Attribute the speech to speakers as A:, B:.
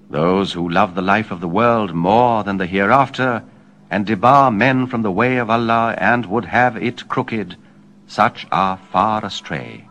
A: Those who love the life of the world more than the hereafter, and debar men from the way of Allah, and would have it crooked, such are far astray.